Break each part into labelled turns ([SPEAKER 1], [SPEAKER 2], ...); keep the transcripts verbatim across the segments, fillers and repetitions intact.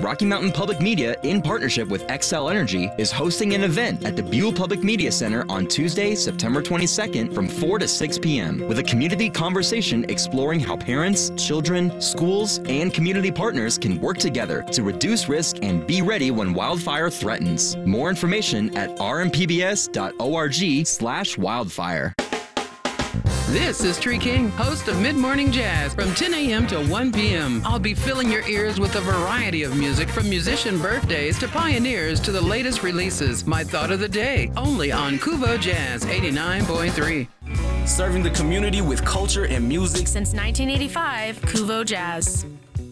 [SPEAKER 1] Rocky Mountain Public Media, in partnership with Xcel Energy, is hosting an event at the Buell Public Media Center on Tuesday, September twenty-second from four to six p.m. with a community conversation exploring how parents, children, schools, and community partners can work together to reduce risk and be ready when wildfire threatens. More information at r m p b s dot org slash wildfire.
[SPEAKER 2] This is Tree King, host of Mid Morning Jazz from ten a.m. to one p.m. I'll be filling your ears with a variety of music from musician birthdays to pioneers to the latest releases. My thought of the day, only on Kuvo Jazz eighty-nine point three.
[SPEAKER 3] Serving the community with culture and music
[SPEAKER 4] since nineteen eighty-five, Kuvo Jazz.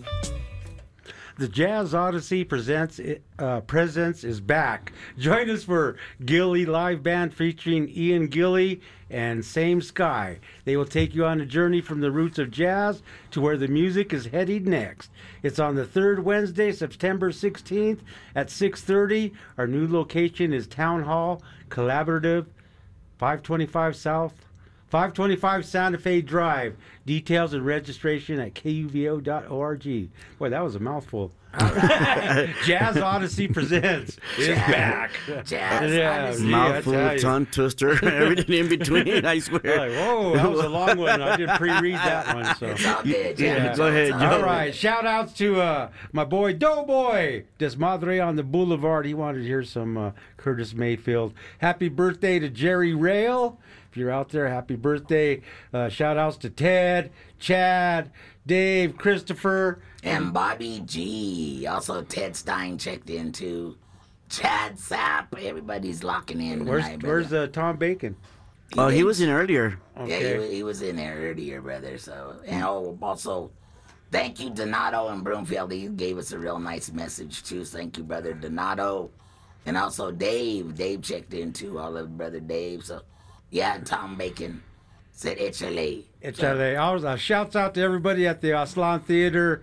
[SPEAKER 5] The Jazz Odyssey presents uh, presents is back. Join us for Gilly Live Band featuring Ian Gilly and Same Sky. They will take you on a journey from the roots of jazz to where the music is headed next. It's on the third Wednesday, September sixteenth at six thirty. Our new location is Town Hall Collaborative, five twenty-five South. five twenty-five Santa Fe Drive. Details and registration at k u v o dot org. Boy, that was a mouthful. Right. Jazz Odyssey presents is back.
[SPEAKER 6] Jazz
[SPEAKER 5] yeah,
[SPEAKER 6] Odyssey.
[SPEAKER 5] gee,
[SPEAKER 7] Mouthful, tongue twister, everything in between, I swear.
[SPEAKER 5] Like, whoa, that was a long one. I didn't pre-read that one. So.
[SPEAKER 6] It's all good,
[SPEAKER 5] Yeah,
[SPEAKER 6] yeah.
[SPEAKER 7] go ahead, Joe.
[SPEAKER 5] All right, shout outs to uh, my boy Doughboy Desmadre on the Boulevard. He wanted to hear some uh, Curtis Mayfield. Happy birthday to Jerry Rail. If you're out there, happy birthday. Uh, shout outs to Ted, Chad, Dave, Christopher.
[SPEAKER 6] And Bobby G. Also, Ted Stein checked in too. Chad Sapp. Everybody's locking in
[SPEAKER 5] Where's,
[SPEAKER 6] tonight,
[SPEAKER 5] where's uh, Tom Bacon?
[SPEAKER 7] Oh, he was in earlier.
[SPEAKER 6] Yeah,
[SPEAKER 5] Okay.
[SPEAKER 6] he, was- he was in there earlier, brother. So, and oh, also, thank you, Donato and Broomfield. He gave us a real nice message too. Thank you, brother Donato, and also Dave. Dave checked in too. All of brother Dave. So, yeah, Tom Bacon said Italy.
[SPEAKER 5] It's L A. I was, uh, shouts out to everybody at the Aslan Theater.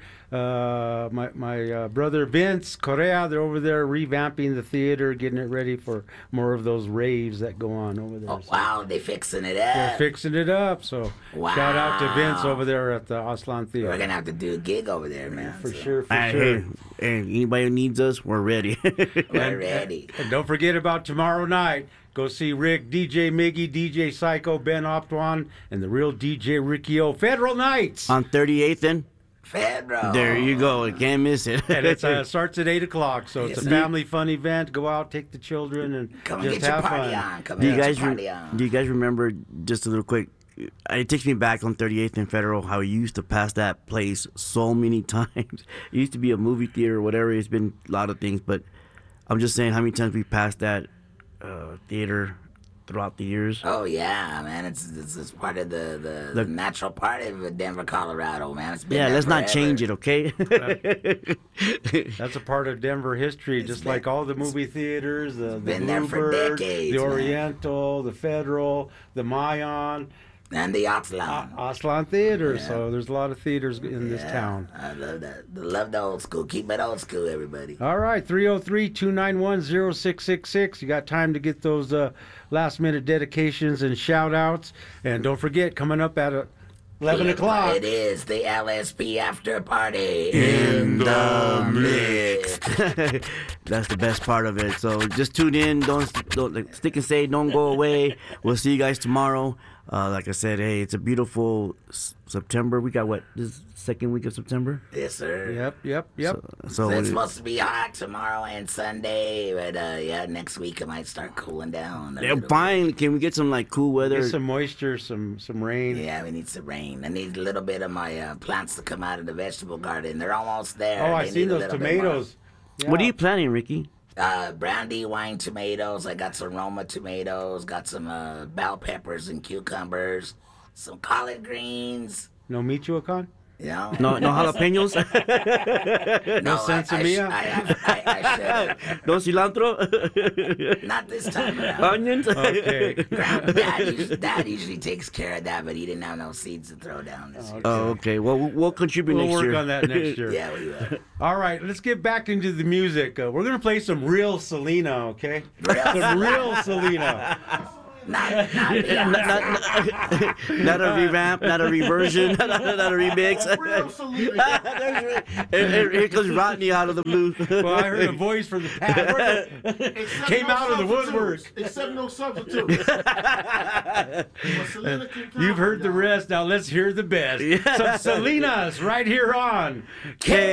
[SPEAKER 5] Uh, my my uh, brother Vince Correa, they're over there revamping the theater, getting it ready for more of those raves that go on over there.
[SPEAKER 6] Oh,
[SPEAKER 5] So
[SPEAKER 6] wow, they fixing it
[SPEAKER 5] they're
[SPEAKER 6] up.
[SPEAKER 5] fixing it up. So shout out to Vince
[SPEAKER 6] Wow.
[SPEAKER 5] over there at the Aslan Theater.
[SPEAKER 6] We're gonna have to do a gig over there, man.
[SPEAKER 5] For
[SPEAKER 6] So,
[SPEAKER 5] sure, for
[SPEAKER 7] Hey,
[SPEAKER 5] sure.
[SPEAKER 7] hey, hey, anybody who needs us, we're ready.
[SPEAKER 6] We're ready.
[SPEAKER 5] And don't forget about tomorrow night. Go see Rick, D J Miggy, D J Psycho, Ben Optwan, and the real D J Ricky O. Federal Nights.
[SPEAKER 7] On thirty-eighth, then?
[SPEAKER 6] Fedro.
[SPEAKER 7] There you go. You can't miss it.
[SPEAKER 5] And it uh, starts at eight o'clock, so it's
[SPEAKER 6] Yes,
[SPEAKER 5] a
[SPEAKER 6] sir.
[SPEAKER 5] family fun event. Go out, take the children, and
[SPEAKER 6] Come and
[SPEAKER 5] just
[SPEAKER 6] get your
[SPEAKER 5] have
[SPEAKER 6] party
[SPEAKER 5] fun.
[SPEAKER 6] on. Come
[SPEAKER 7] Do you
[SPEAKER 6] and get
[SPEAKER 7] guys
[SPEAKER 6] your
[SPEAKER 7] re-
[SPEAKER 6] party on.
[SPEAKER 7] do you guys remember, just a little quick, it takes me back on thirty-eighth and Federal, how we used to pass that place so many times. It used to be a movie theater or whatever. It's been a lot of things, but I'm just saying how many times we passed that uh, theater throughout the years.
[SPEAKER 6] Oh yeah, man! It's it's, it's part of the, the, the
[SPEAKER 7] Look-
[SPEAKER 6] natural part of Denver, Colorado, man. It's been
[SPEAKER 7] Yeah,
[SPEAKER 6] there
[SPEAKER 7] let's not
[SPEAKER 6] forever.
[SPEAKER 7] change it, okay?
[SPEAKER 5] That's a part of Denver history, just
[SPEAKER 6] been-
[SPEAKER 5] like all the movie theaters, the, the
[SPEAKER 6] been there for
[SPEAKER 5] Bluebird,
[SPEAKER 6] decades,
[SPEAKER 5] the
[SPEAKER 6] man.
[SPEAKER 5] Oriental, the Federal, the Mayan,
[SPEAKER 6] And the Oxlawn.
[SPEAKER 5] uh, Aslan Theater. So there's a lot of theaters in this
[SPEAKER 6] Yeah,
[SPEAKER 5] town.
[SPEAKER 6] I love that. Love the old school. Keep it old school, everybody.
[SPEAKER 5] All right, three oh three, two nine one, oh six six six. You got time to get those uh, last minute dedications and shout outs. And don't forget, coming up at uh, eleven o'clock.
[SPEAKER 6] It is the L S P after party.
[SPEAKER 7] In the mix. That's the best part of it. So just tune in. Don't, don't like, stick and say. Don't go away. We'll see you guys tomorrow. Uh, like I said, hey, it's a beautiful s- September. We got what? This second week of September.
[SPEAKER 6] Yes, sir.
[SPEAKER 5] Yep, yep, yep.
[SPEAKER 7] So,
[SPEAKER 6] So
[SPEAKER 7] so
[SPEAKER 6] it's supposed to be hot tomorrow and Sunday, but uh, yeah, next week it might start cooling down. a
[SPEAKER 7] yeah,
[SPEAKER 6] little bit.
[SPEAKER 7] fine. Can we get some like cool weather?
[SPEAKER 5] Get some moisture, some some rain.
[SPEAKER 6] Yeah, we need some rain. I need a little bit of my uh, plants to come out of the vegetable garden. They're almost there.
[SPEAKER 5] Oh, I
[SPEAKER 6] They
[SPEAKER 5] seen
[SPEAKER 6] need a
[SPEAKER 5] those
[SPEAKER 6] little bit more.
[SPEAKER 5] tomatoes.
[SPEAKER 7] What are
[SPEAKER 5] Yeah.
[SPEAKER 7] you planning, Ricky?
[SPEAKER 6] Uh, brandy wine tomatoes. I got some Roma tomatoes. Got some uh, bell peppers and cucumbers. Some collard greens.
[SPEAKER 5] No Michoacan?
[SPEAKER 6] You know.
[SPEAKER 7] No, no jalapenos.
[SPEAKER 6] no
[SPEAKER 5] sense of
[SPEAKER 6] I, I,
[SPEAKER 5] me,
[SPEAKER 6] sh-
[SPEAKER 5] huh?
[SPEAKER 6] I, have- I, I should have.
[SPEAKER 7] no cilantro.
[SPEAKER 6] Not this time around.
[SPEAKER 7] Onions.
[SPEAKER 5] Okay.
[SPEAKER 6] Grand- Dad, usually, Dad usually takes care of that, but he didn't have no seeds to throw down this year.
[SPEAKER 7] Oh, okay. Well, we'll- we'll contribute
[SPEAKER 5] We'll
[SPEAKER 7] next
[SPEAKER 5] work
[SPEAKER 7] year.
[SPEAKER 5] on that next year.
[SPEAKER 6] Yeah, we will.
[SPEAKER 5] All right, let's get back into the music. Uh, we're going to play some real Selena, okay?
[SPEAKER 6] Real
[SPEAKER 5] some real Selena.
[SPEAKER 6] Not, not,
[SPEAKER 7] not, not, not a revamp, not a reversion, not, not, not a remix. here, here comes Rodney out of the blue.
[SPEAKER 5] Well, I heard a voice from the past. Came
[SPEAKER 8] no
[SPEAKER 5] out of the woodwork.
[SPEAKER 8] Except no substitutes.
[SPEAKER 5] You've heard the rest. Now let's hear the best.
[SPEAKER 7] Yeah.
[SPEAKER 5] Some Salinas right here on
[SPEAKER 7] K